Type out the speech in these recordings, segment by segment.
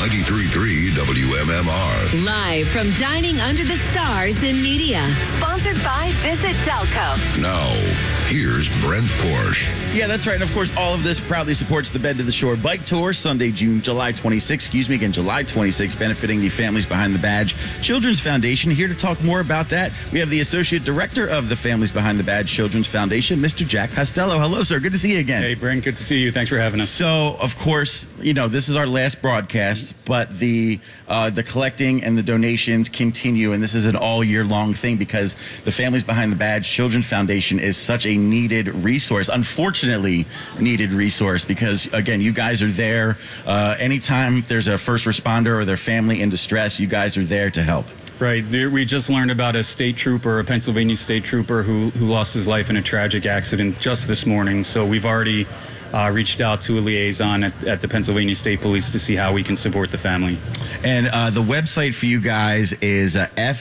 93.3 WMMR. Live from Dining Under the Stars in Media. Sponsored by Visit Delco. Now, here's Brent Porsche. Yeah, that's right. And of course, all of this proudly supports the Bend to the Shore Bike Tour, Sunday, July 26th, July 26th, benefiting the Families Behind the Badge Children's Foundation. Here to talk more about that, we have the Associate Director of the Families Behind the Badge Children's Foundation, Mr. Jack Costello. Hello, sir. Good to see you again. Hey, Brent. Good to see you. Thanks for having us. So, of course, this is our last broadcast, but the collecting and the donations continue, and this is an all-year-long thing because the Families Behind the Badge Children's Foundation is such a needed resource, unfortunately needed resource, because, again, you guys are there. Anytime there's a first responder or their family in distress, you guys are there to help. Right. We just learned about a state trooper, a Pennsylvania state trooper who lost his life in a tragic accident just this morning. So we've already reached out to a liaison at the Pennsylvania State Police to see how we can support the family. And the website for you guys is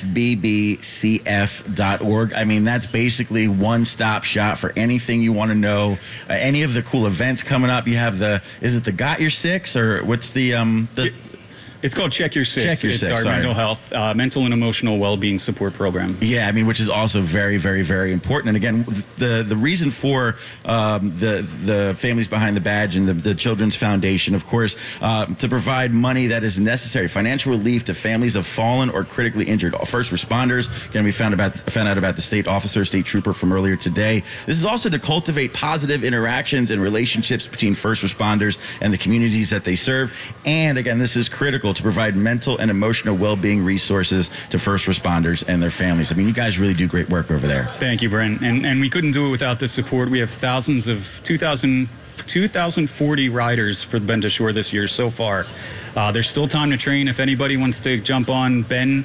fbbcf.org. I mean, that's basically one-stop shop for anything you want to know. Any of the cool events coming up. You have is it the Got Your Six, or what's It's called Check Your Six. Check Your It's Six, our mental health, mental and emotional well-being support program. Yeah, I mean, which is also very, very, very important. And again, the reason for the Families Behind the Badge and the Children's Foundation, of course, to provide money that is necessary, financial relief to families of fallen or critically injured first responders. Again, we found out about the state officer, state trooper from earlier today. This is also to cultivate positive interactions and relationships between first responders and the communities that they serve. And again, this is critical to provide mental and emotional well-being resources to first responders and their families. I mean, you guys really do great work over there. Thank you, Brent. And we couldn't do it without the support. We have thousands of 2,040 riders for the Bend to Shore this year so far. There's still time to train. If anybody wants to jump on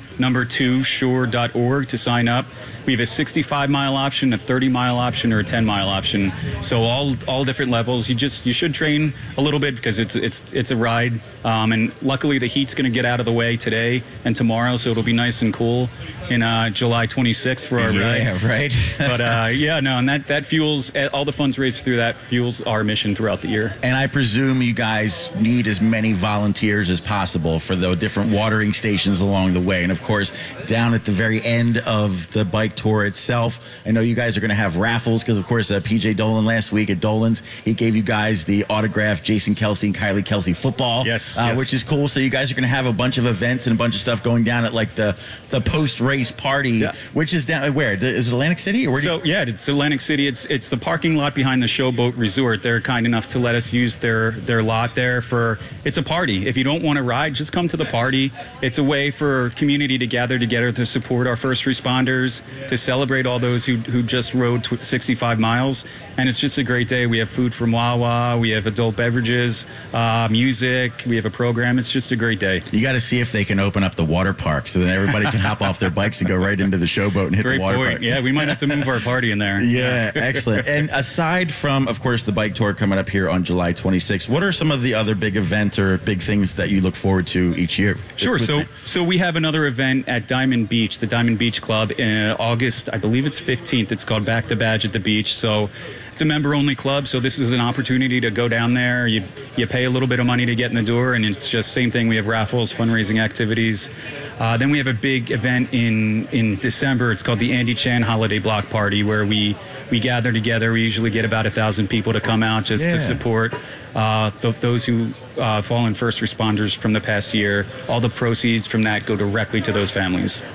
bend2shore.org to sign up. We have a 65-mile option, a 30-mile option, or a 10-mile option. So all different levels. You should train a little bit because it's a ride. And luckily the heat's going to get out of the way today and tomorrow, so it'll be nice and cool in July 26th for our ride. Yeah, right. But and that fuels all the funds raised through that fuels our mission throughout the year. And I presume you guys need as many volunteers as possible for the different watering stations along the way. And of course, down at the very end of the bike tour itself, I know you guys are going to have raffles because, of course, PJ Dolan last week at Dolan's, he gave you guys the autographed Jason Kelsey and Kylie Kelsey football, yes. Which is cool. So you guys are going to have a bunch of events and a bunch of stuff going down at like the post-race party, which is down where? Is it Atlantic City? Or it's Atlantic City. It's the parking lot behind the Showboat Resort. They're kind enough to let us use their lot there it's a party. If you don't want to ride, just come to the party. It's a way for community to gather together to support our first responders, to celebrate all those who just rode 65 miles. And it's just a great day. We have food from Wawa. We have adult beverages, music. We have a program. It's just a great day. You got to see if they can open up the water park so that everybody can hop off their bikes and go right into the Showboat and hit the water park. Yeah, we might have to move our party in there. Yeah, excellent. And aside from, of course, the bike tour coming up here on July 26th, what are some of the other big events or big things that you look forward to each year? Sure. So we have another event at Diamond Beach, the Diamond Beach Club, in August, I believe it's 15th. It's called Back the Badge at the Beach. So it's a member-only club, so this is an opportunity to go down there. You pay a little bit of money to get in the door, and it's just same thing. We have raffles, fundraising activities. Then we have a big event in December. It's called the Andy Chan Holiday Block Party, where we gather together. We usually get about 1,000 people to come out just to support those who fallen first responders from the past year. All the proceeds from that go directly to those families.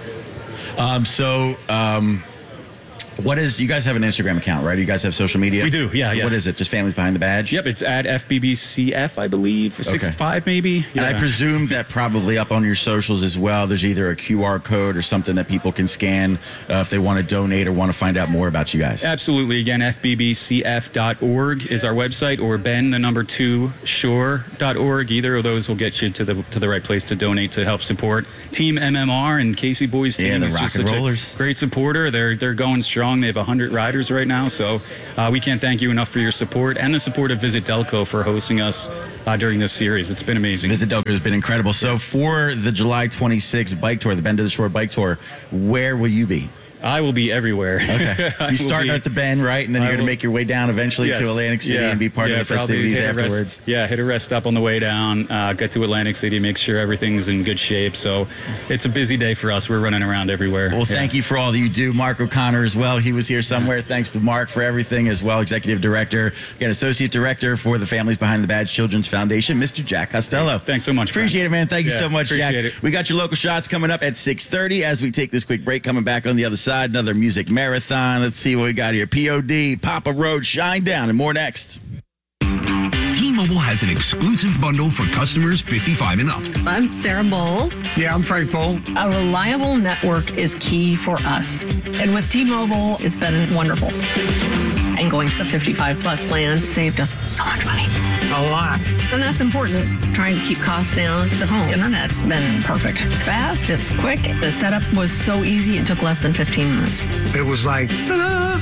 You guys have an Instagram account, right? You guys have social media? We do, yeah. What is it? Just Families Behind the Badge? Yep, it's at FBBCF, I believe, 65 maybe. Yeah. And I presume that probably up on your socials as well, there's either a QR code or something that people can scan if they want to donate or want to find out more about you guys. Absolutely. Again, FBBCF.org is our website, or bend2shore.org. Either of those will get you to the right place to donate to help support Team MMR and Casey Boys team. Yeah, the is Rock just and such Rollers. a great supporter. They're going strong. They have 100 riders right now, so we can't thank you enough for your support and the support of Visit Delco for hosting us during this series. It's been amazing. Visit Delco has been incredible. So for the July 26th bike tour, the Bend to the Shore bike tour, where will you be? I will be everywhere. Okay. You start at the Bend, right? And then you're going to make your way down eventually to Atlantic City and be part of the festivities afterwards. Hit a rest stop on the way down, get to Atlantic City, make sure everything's in good shape. So it's a busy day for us. We're running around everywhere. Well, thank you for all that you do. Mark O'Connor as well. He was here somewhere. Thanks to Mark for everything as well. Executive Director, again, Associate Director for the Families Behind the Badge Children's Foundation, Mr. Jack Costello. Thanks so much. Appreciate it, man. Thank you so much, Jack. It. We got your local shots coming up at 6:30 as we take this quick break. Coming back on the other side, another music marathon. Let's see what we got here. POD, Papa Roach, Shine Down, and more next. T-Mobile has an exclusive bundle for customers 55 and up. I'm Sarah Bowl. Yeah, I'm Frank Bowl. A reliable network is key for us. And with T-Mobile, it's been wonderful. And going to the 55 plus plan saved us so much money. A lot. And that's important. Trying to keep costs down. The home internet's been perfect. It's fast, it's quick. The setup was so easy, it took less than 15 minutes. It was like, ta-da!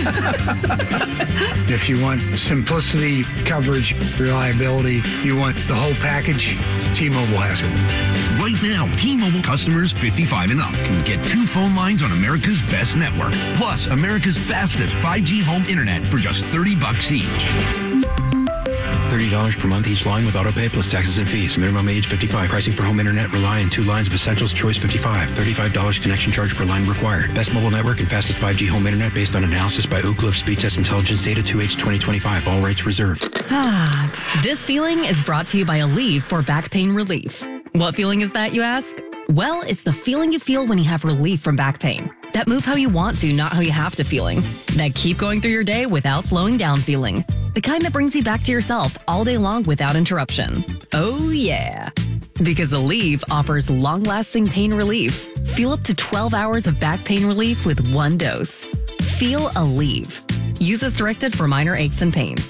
If you want simplicity, coverage, reliability, you want the whole package, T-Mobile has it. Right now, T-Mobile customers 55 and up can get 2 phone lines on America's best network, plus America's fastest 5G home internet for just $30 each. $30 per month each line with autopay plus taxes and fees. Minimum age 55. Pricing for home internet rely on 2 lines of Essentials Choice 55. $35 connection charge per line required. Best mobile network and fastest 5G home internet based on analysis by Ookla of Speed Test Intelligence data 2H 2025. All rights reserved. This feeling is brought to you by Aleve for back pain relief. What feeling is that, you ask? Well, it's the feeling you feel when you have relief from back pain. That move how you want to, not how you have to feeling. That keep going through your day without slowing down feeling. The kind that brings you back to yourself all day long without interruption. Oh yeah. Because Aleve offers long-lasting pain relief. Feel up to 12 hours of back pain relief with 1 dose. Feel Aleve. Use as directed for minor aches and pains.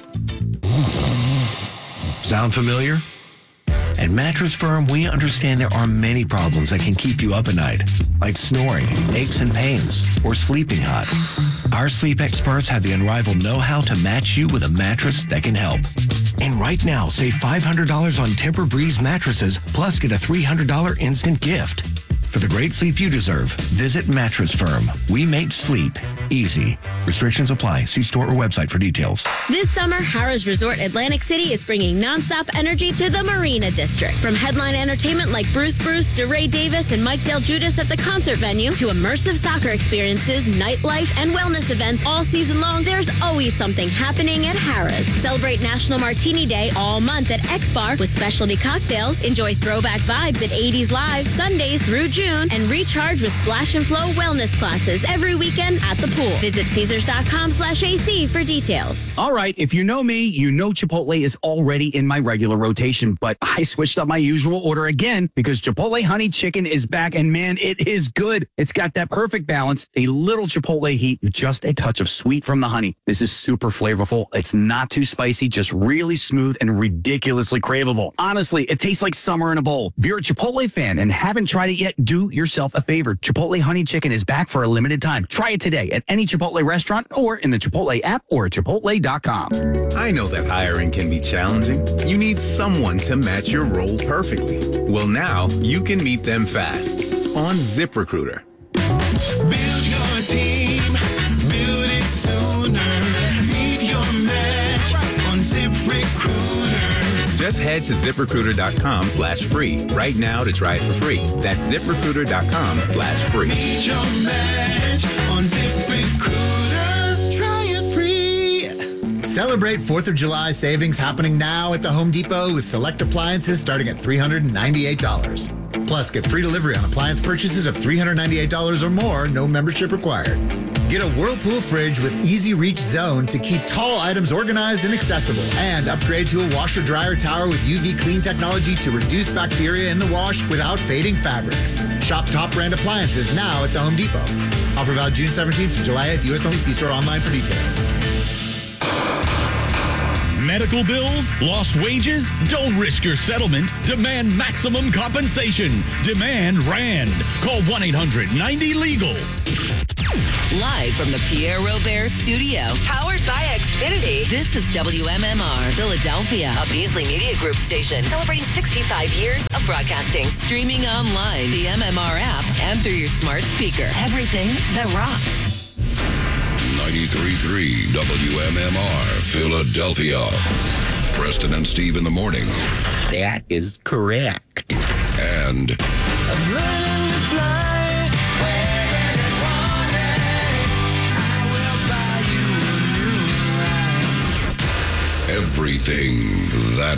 Sound familiar? At Mattress Firm, we understand there are many problems that can keep you up at night, like snoring, aches and pains, or sleeping hot. Our sleep experts have the unrivaled know-how to match you with a mattress that can help. And right now, save $500 on Tempur-Breeze mattresses, plus get a $300 instant gift. For the great sleep you deserve, visit Mattress Firm. We make sleep easy. Restrictions apply. See store or website for details. This summer, Harrah's Resort Atlantic City is bringing nonstop energy to the Marina District. From headline entertainment like Bruce, DeRay Davis, and Mike Del Judas at the concert venue to immersive soccer experiences, nightlife, and wellness events all season long, there's always something happening at Harrah's. Celebrate National Martini Day all month at X Bar with specialty cocktails. Enjoy throwback vibes at 80s Live Sundays through June, and recharge with Splash and Flow wellness classes every weekend at the pool. Visit Caesars.com/AC for details. All right, if you know me, you know Chipotle is already in my regular rotation, but I switched up my usual order again because Chipotle Honey Chicken is back, and man, it is good. It's got that perfect balance, a little Chipotle heat with just a touch of sweet from the honey. This is super flavorful. It's not too spicy, just really smooth and ridiculously craveable. Honestly, it tastes like summer in a bowl. If you're a Chipotle fan and haven't tried it yet, do yourself a favor. Chipotle Honey Chicken is back for a limited time. Try it today at any Chipotle restaurant or in the Chipotle app or at Chipotle.com. I know that hiring can be challenging. You need someone to match your role perfectly. Well, now you can meet them fast on ZipRecruiter. Build your team, build it sooner. Meet your match on ZipRecruiter. Just head to ZipRecruiter.com/free right now to try it for free. That's ZipRecruiter.com/free. Meet your match on ZipRecruiter. Try it free. Celebrate 4th of July savings happening now at the Home Depot with select appliances starting at $398. Plus, get free delivery on appliance purchases of $398 or more, no membership required. Get a Whirlpool fridge with Easy Reach Zone to keep tall items organized and accessible. And upgrade to a washer-dryer tower with UV clean technology to reduce bacteria in the wash without fading fabrics. Shop top brand appliances now at the Home Depot. Offer valid June 17th to July 8th. U.S. only. See store online for details. medical bills? Lost wages? Don't risk your settlement. Demand maximum compensation. Demand RAND. Call 1-800-90-LEGAL. Live from the Pierre Robert Studio, powered by Xfinity, this is WMMR Philadelphia, a Beasley Media Group station celebrating 65 years of broadcasting. Streaming online, the MMR app, and through your smart speaker. Everything that rocks. 93.3 WMMR Philadelphia. Preston and Steve in the morning. That is correct. And everything that